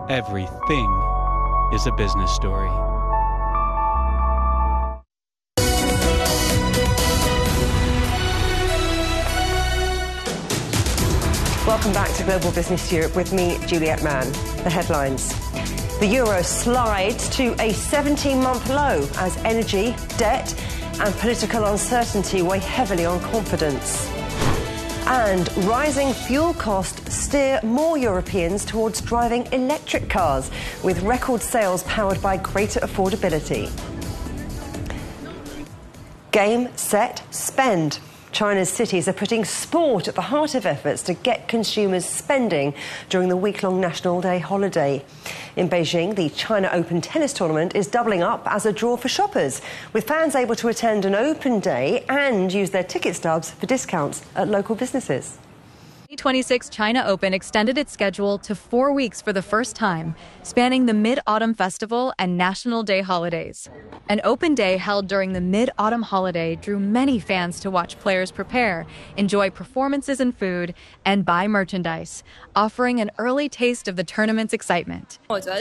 Everything is a business story. Welcome back to Global Business Europe with me, Juliette Mann. The headlines. The euro slides to a 17-month low as energy, debt and political uncertainty weigh heavily on confidence. And rising fuel costs steer more Europeans towards driving electric cars, with record sales powered by greater affordability. Game, set, spend. China's cities are putting sport at the heart of efforts to get consumers spending during the week-long National Day holiday. In Beijing, the China Open tennis tournament is doubling up as a draw for shoppers, with fans able to attend an open day and use their ticket stubs for discounts at local businesses. The 2026 China Open extended its schedule to 4 weeks for the first time, spanning the Mid-Autumn Festival and National Day holidays. An open day held during the Mid-Autumn holiday drew many fans to watch players prepare, enjoy performances and food, and buy merchandise, offering an early taste of the tournament's excitement.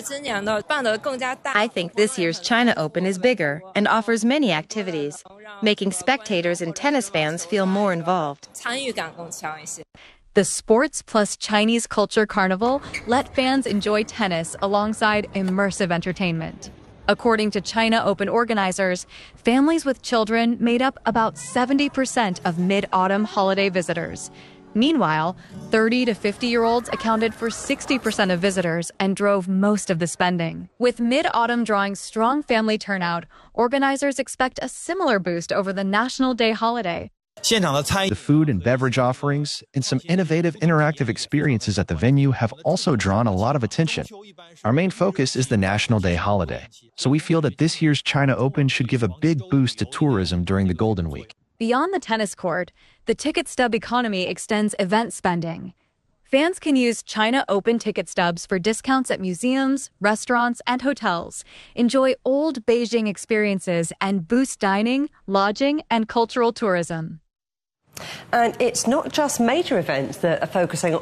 I think this year's China Open is bigger and offers many activities, making spectators and tennis fans feel more involved. The Sports plus Chinese Culture Carnival let fans enjoy tennis alongside immersive entertainment. According to China Open organizers, families with children made up about 70% of Mid-Autumn holiday visitors. Meanwhile, 30 to 50-year-olds accounted for 60% of visitors and drove most of the spending. With Mid-Autumn drawing strong family turnout, organizers expect a similar boost over the National Day holiday. The food and beverage offerings and some innovative interactive experiences at the venue have also drawn a lot of attention. Our main focus is the National Day holiday, so we feel that this year's China Open should give a big boost to tourism during the Golden Week. Beyond the tennis court, the ticket stub economy extends event spending. Fans can use China Open ticket stubs for discounts at museums, restaurants, and hotels, enjoy old Beijing experiences, and boost dining, lodging, and cultural tourism. And it's not just major events that are focusing